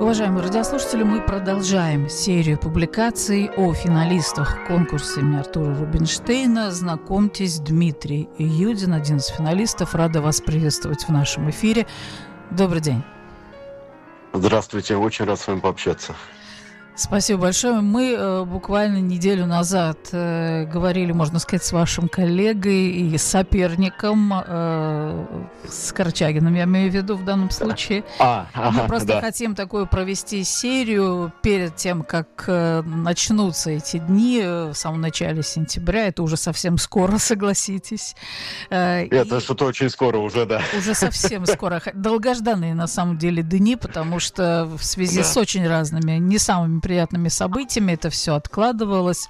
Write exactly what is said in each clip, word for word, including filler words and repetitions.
Уважаемые радиослушатели, мы продолжаем серию публикаций о финалистах конкурса имени Артура Рубинштейна. Знакомьтесь, Дмитрий Юдин, один из финалистов. Рада вас приветствовать в нашем эфире. Добрый день. Здравствуйте, очень рад с вами пообщаться. Спасибо большое. Мы э, буквально неделю назад э, говорили, можно сказать, с вашим коллегой и соперником, э, с Корчагиным, я имею в виду в данном случае. А, ага, Мы просто да. хотим такую провести серию перед тем, как э, начнутся эти дни, э, в самом начале сентября. Это уже совсем скоро, согласитесь. Э, Это и... что-то очень скоро уже, да. Уже совсем скоро. Долгожданные, на самом деле, дни, потому что в связи Да. с очень разными, не самыми приятными событиями это все откладывалось.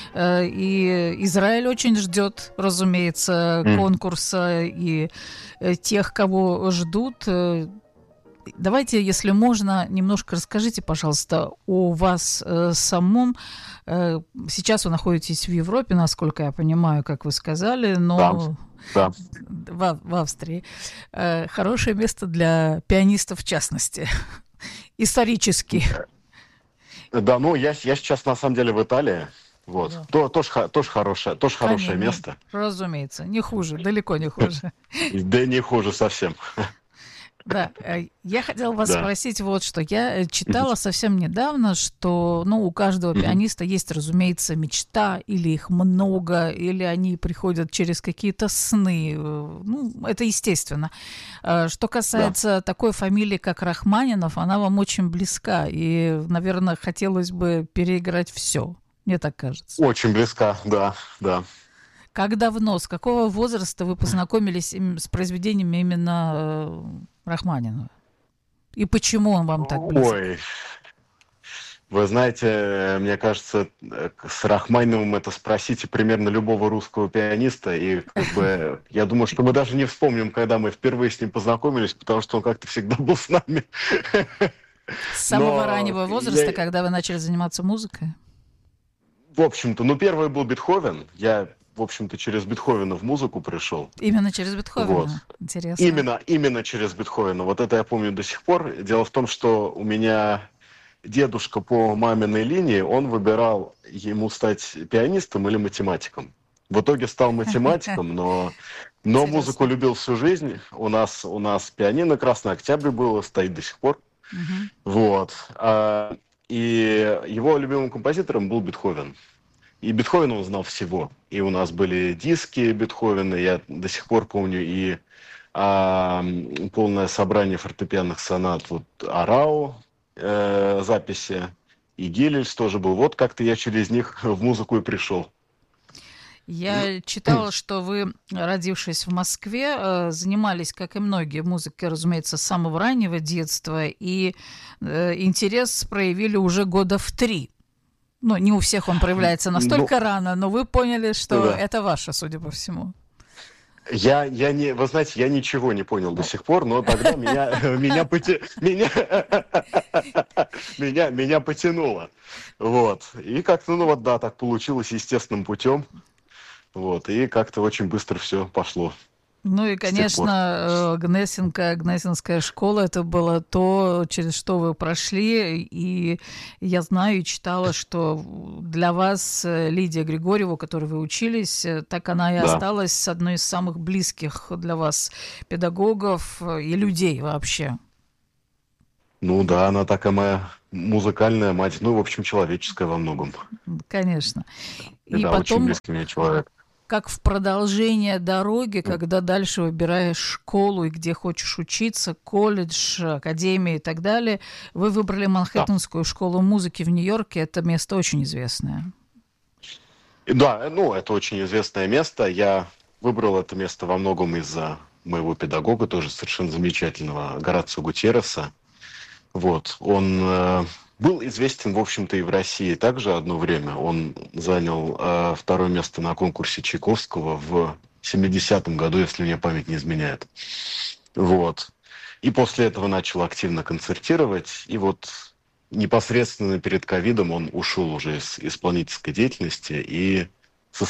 И Израиль очень ждет, разумеется, Mm. конкурса и тех, кого ждут. Давайте, если можно, немножко расскажите, пожалуйста, о вас э, самом. Э, сейчас вы находитесь в Европе, насколько я понимаю, как вы сказали, но Да. в, в Австрии. Э, хорошее место для пианистов в частности. Исторически. Да, ну я, я сейчас на самом деле в Италии. Вот. Да. То, тоже, ха- тоже хорошее, тоже хорошее Конечно, место. разумеется, не хуже, далеко не хуже. Да не хуже совсем. Да, э, я хотела вас Да. спросить вот что. Я э, читала совсем недавно, что, ну, у каждого Мгм. пианиста есть, разумеется, мечта, или их много, или они приходят через какие-то сны. э, Ну, это естественно. Э, Что касается такой фамилии, как Рахманинов, она вам очень близка, и, наверное, хотелось бы переиграть все. Мне так кажется. Очень близка, да, да. Как давно, с какого возраста вы познакомились им- с произведениями именно э, Рахманинова? И почему он вам так близок? Ой, вы знаете, мне кажется, э, с Рахманиновым это спросите примерно любого русского пианиста, и как бы я думаю, что мы даже не вспомним, когда мы впервые с ним познакомились, потому что он как-то всегда был с нами. С самого Но раннего возраста, я- когда вы начали заниматься музыкой? В общем-то, ну, первый был Бетховен. Я, в общем-то, через Бетховена в музыку пришел. Именно через Бетховена? Вот. Интересно. Именно, именно через Бетховена. Вот это я помню до сих пор. Дело в том, что у меня дедушка по маминой линии, он выбирал ему стать пианистом или математиком. В итоге стал математиком, но, но Интересно. музыку любил всю жизнь. У нас, у нас пианино «Красный Октябрь» было, стоит до сих пор. Мгм. Вот. А, И его любимым композитором был Бетховен. И Бетховена он знал всего. И у нас были диски Бетховена, я до сих пор помню, и а, м, полное собрание фортепианных сонат, вот Арау э, записи, и Гелельс тоже был. Вот как-то я через них в музыку и пришел. Я читала, что вы, родившись в Москве, э, занимались, как и многие, музыкой, разумеется, с самого раннего детства, и э, интерес проявили уже года в три. Ну, не у всех он проявляется настолько рано, но вы поняли, что Да. это ваше, судя по всему. Я, я не, вы знаете, я ничего не понял до сих пор, но тогда меня, меня, поте- меня, меня, меня потянуло. Вот. И как-то, ну вот да, так получилось естественным путем. Вот. И как-то очень быстро все пошло. Ну и, тех пор. конечно, э, Гнесинка, Гнесинская школа, это было то, через что вы прошли. И я знаю и читала, что для вас э, Лидия Григорьева, у которой вы учились, э, так она и Да. осталась одной из самых близких для вас педагогов э, и людей вообще. Ну да, она такая моя музыкальная мать, ну, в общем, человеческая во многом. Конечно. И И да, очень потом, близкий мне человек. как в продолжение дороги, когда дальше выбираешь школу и где хочешь учиться, колледж, академия и так далее, вы выбрали Манхэттенскую школу музыки в Нью-Йорке. Это место очень известное. И да, ну, это очень известное место. Я выбрал это место во многом из-за моего педагога, тоже совершенно замечательного, Горацио Гутьерреса. Вот, он э, был известен, в общем-то, и в России также одно время. Он занял э, второе место на конкурсе Чайковского в семидесятом году, если мне память не изменяет. Вот. И после этого начал активно концертировать. И вот непосредственно перед ковидом он ушел уже из исполнительской деятельности и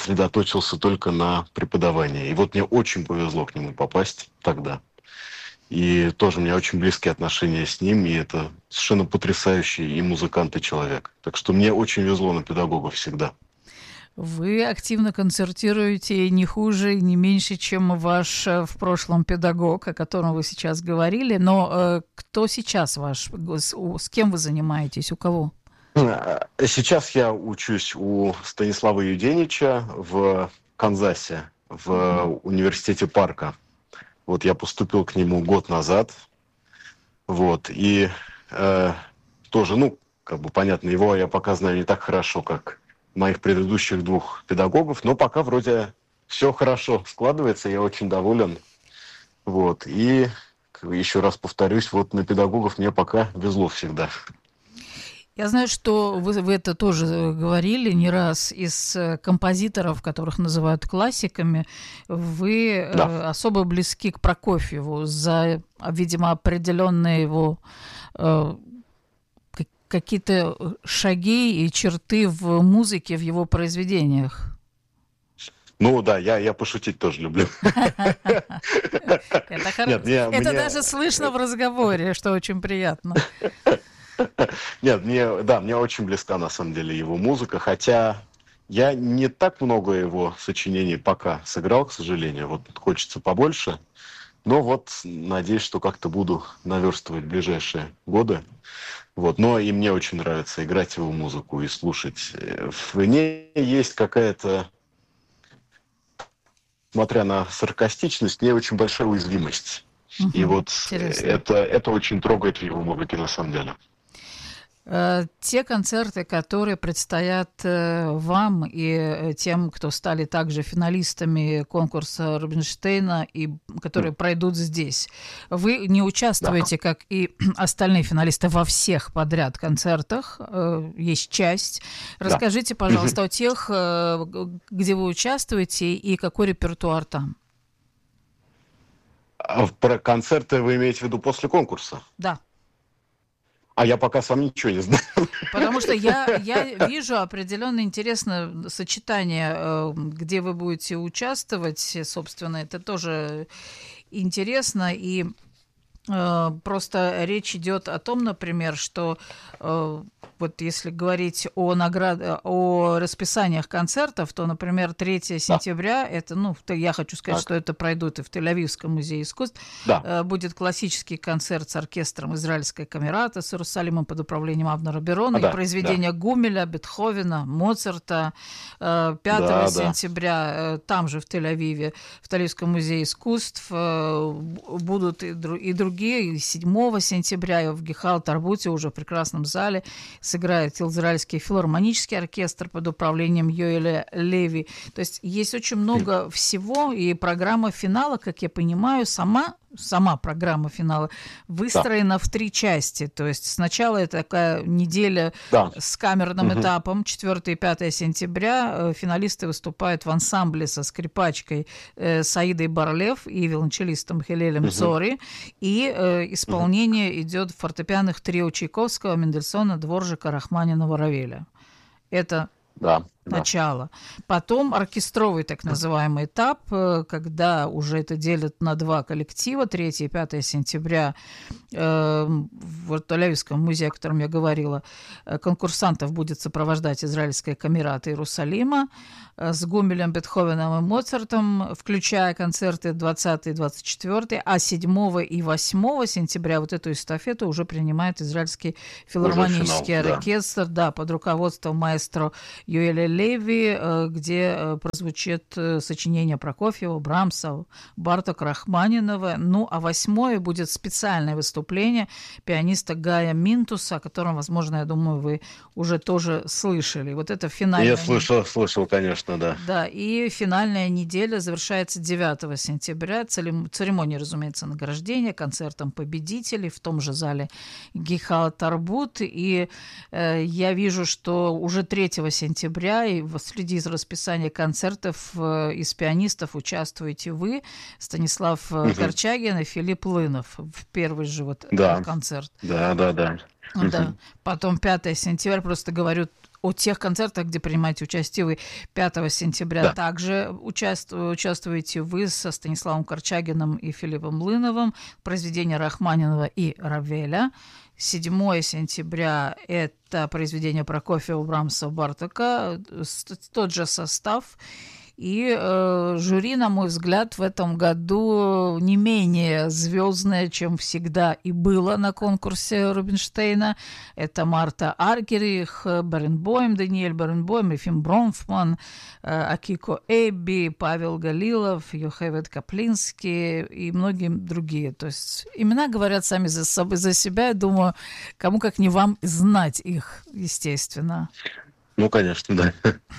сосредоточился только на преподавании. И вот мне очень повезло к нему попасть тогда. И тоже у меня очень близкие отношения с ним, и это совершенно потрясающий и музыкант, и человек. Так что мне очень везло на педагогов всегда. Вы активно концертируете не хуже, не меньше, чем ваш э, в прошлом педагог, о котором вы сейчас говорили. Но э, кто сейчас ваш? С, у- с кем вы занимаетесь? У кого? А, Сейчас я учусь у Станислава Юденича в Канзасе, в университете Парка. Вот я поступил к нему год назад. Вот, и э, тоже, ну, как бы понятно, его я пока знаю не так хорошо, как моих предыдущих двух педагогов, но пока вроде все хорошо складывается, я очень доволен. Вот, и как бы еще раз повторюсь, вот на педагогов мне пока везло всегда. Я знаю, что вы, вы это тоже э, говорили не раз. Из э, композиторов, которых называют классиками, вы Да. э, особо близки к Прокофьеву за, а, видимо, определенные его э, к- какие-то шаги и черты в музыке, в его произведениях. Ну да, я, я пошутить тоже люблю. Это, хор- Нет, мне, это мне, даже слышно в разговоре, что очень приятно. нет, мне, да, мне очень близка на самом деле его музыка, хотя я не так много его сочинений пока сыграл, к сожалению. Вот хочется побольше. Но вот надеюсь, что как-то буду наверстывать в ближайшие годы. Вот. Но и мне очень нравится играть его музыку и слушать. Э, В ней есть какая-то, смотря на саркастичность, в ней очень большая уязвимость. И Мгм. вот э, Интересно. это, это очень трогает в его музыке на самом деле. Э, Те концерты, которые предстоят э, вам и э, тем, кто стали также финалистами конкурса Рубинштейна и которые М, пройдут здесь, вы не Да. участвуете, как и остальные финалисты, во всех подряд концертах. э, Есть часть. Да. Расскажите, Мгм. пожалуйста, о тех, э, г- где вы участвуете и какой репертуар там. А про концерты вы имеете в виду после конкурса? Да. А я пока сам ничего не знаю. Потому что я, я вижу определенно интересное сочетание, э, где вы будете участвовать, э, собственно, это тоже интересно. И э, просто речь идет о том, например, что э, вот если говорить о наград... о расписаниях концертов, то, например, третьего Да. сентября, это, ну, то я хочу сказать, Так. что это пройдут и в Тель-Авивском музее искусств, Да. э, будет классический концерт с оркестром «Израильская камерата» с Иерусалимом под управлением Авнера Берона А, и да, да. произведения Гумеля, Бетховена, Моцарта. Э, пятого Да, да. сентября э, там же в Тель-Авиве, в Тель-Авивском музее искусств э, б- будут и, дру- и другие. И седьмого сентября в Гехал Тарбуте уже в прекрасном зале сыграет Израильский филармонический оркестр под управлением Йоэля Леви. То есть есть очень много всего, и программа финала, как я понимаю, сама сама программа финала Да. выстроена в три части. То есть сначала это такая неделя Да. с камерным Мгм. этапом. четвёртого и пятого сентября э, финалисты выступают в ансамбле со скрипачкой э, Саидой Барлев и виолончелистом Хелелем Мгм. Цори. И э, Мгм. исполнение идет в фортепианных трио Чайковского, Мендельсона, Дворжика, Рахманинова, Равеля. Это Да. Да. начало. Потом оркестровый так называемый этап, э, когда уже это делят на два коллектива, третьего и пятого сентября э, в Тель-Авивском музее, о котором я говорила, э, конкурсантов будет сопровождать Израильская камерата Иерусалима э, с Гумелем, Бетховеном и Моцартом, включая концерты двадцатого и двадцать четвёртого, а седьмого и восьмого сентября вот эту эстафету уже принимает Израильский Уже финал, филармонический да. оркестр, да, под руководством маэстро Юэля Леви, э, где э, прозвучит э, сочинение Прокофьева, Брамса, Барток, Рахманинова. Ну, а восьмое будет специальное выступление пианиста Гая Минтуса, о котором, возможно, я думаю, вы уже тоже слышали. Вот это Я финальная... слышал, слышал, конечно, да. Да, и финальная неделя завершается девятого сентября. Целем- Церемония, разумеется, награждения, концертом победителей в том же зале Гихал Тарбут. И э, я вижу, что уже третьего сентября, и в- среди из расписания концертов э, из пианистов участвуете вы, Станислав э, Мгм. Корчагин и Филипп Лынов в первый же вот э, Да. концерт. Да, да, да. Да. Мгм. Потом пятого сентября, просто говорю о тех концертах, где принимаете участие вы. пятого сентября да. также участву, участвуете вы со Станиславом Корчагиным и Филиппом Млыновым, произведения Рахманинова и Равеля. седьмого сентября это произведение Прокофьева, Брамса, Бартака, тот же состав. И э, жюри, на мой взгляд, в этом году не менее звездное, чем всегда и было на конкурсе Рубинштейна. Это Марта Аргерих, Баренбойм, Даниэль Баренбойм, Ефим Бронфман, э, Акико Эбби, Павел Галилов, Йохевед Каплинский и многие другие. То есть имена говорят сами за, собой, за себя. Я думаю, кому как не вам знать их, естественно. Ну, конечно, да.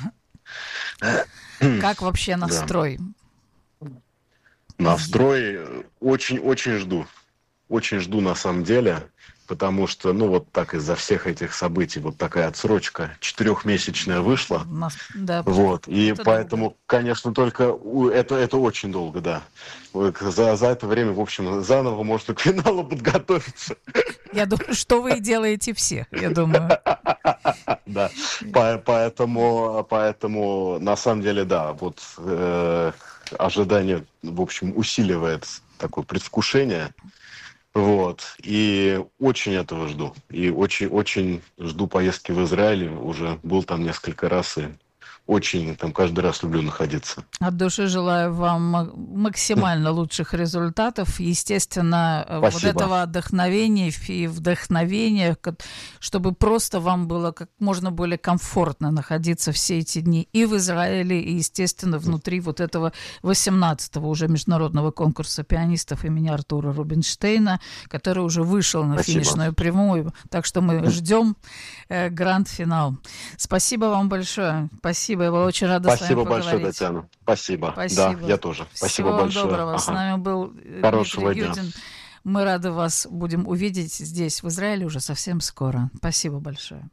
Как вообще настрой? Да. Настрой очень-очень жду. Очень жду на самом деле, потому что, ну, вот так из-за всех этих событий вот такая отсрочка четырехмесячная вышла. Нас, да, вот. И это поэтому, долго. конечно, только это, это очень долго, да. За, за это время, в общем, заново можно к финалу подготовиться. Я думаю, что вы и делаете все, я думаю. Да, поэтому, поэтому, на самом деле, да, вот э, ожидание, в общем, усиливает такое предвкушение, вот, и очень этого жду, и очень-очень жду поездки в Израиль, уже был там несколько раз, и очень там каждый раз люблю находиться. От души желаю вам максимально лучших результатов. Естественно, Спасибо. Вот этого отдохновения и вдохновения, чтобы просто вам было как можно более комфортно находиться все эти дни и в Израиле, и, естественно, внутри вот этого восемнадцатого уже международного конкурса пианистов имени Артура Рубинштейна, который уже вышел на Спасибо. финишную прямую. Так что мы ждем э, гранд-финал. Спасибо вам большое. Спасибо. Я была очень рада Спасибо с вами поговорить. большое, Татьяна. Спасибо. Спасибо. Да, я тоже. Спасибо Всего большое. доброго. Ага. С нами был Хорошего Дмитрий дня. Юдин. Мы рады вас будем увидеть здесь, в Израиле, уже совсем скоро. Спасибо большое.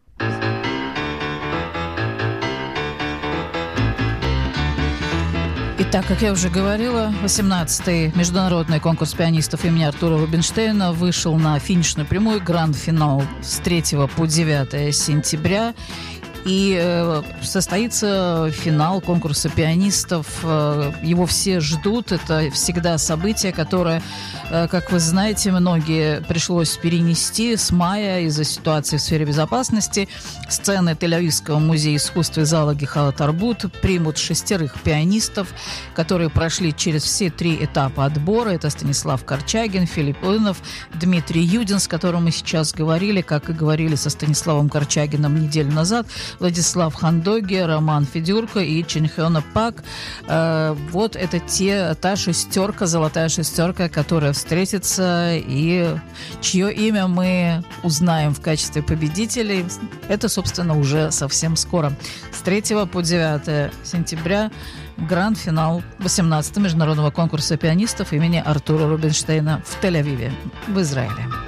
Итак, как я уже говорила, восемнадцатый международный конкурс пианистов имени Артура Рубинштейна вышел на финишную прямую, гранд-финал с третьего по девятое сентября. И э, состоится финал конкурса пианистов. Э, его все ждут. Это всегда событие, которое, э, как вы знаете, многие пришлось перенести с мая из-за ситуации в сфере безопасности. Сцены Тель-Авивского музея искусств и зала Гехала Тарбут примут шестерых пианистов, которые прошли через все три этапа отбора. Это Станислав Корчагин, Филипп Млынов, Дмитрий Юдин, с которым мы сейчас говорили, как и говорили со Станиславом Корчагиным неделю назад, Владислав Хандоги, Роман Федюрко и Чинхёна Пак. Э, вот это те, та шестерка, золотая шестерка, которая встретится и чье имя мы узнаем в качестве победителей. Это, собственно, уже совсем скоро. С третьего по девятое сентября гранд-финал восемнадцатого международного конкурса пианистов имени Артура Рубинштейна в Тель-Авиве, в Израиле.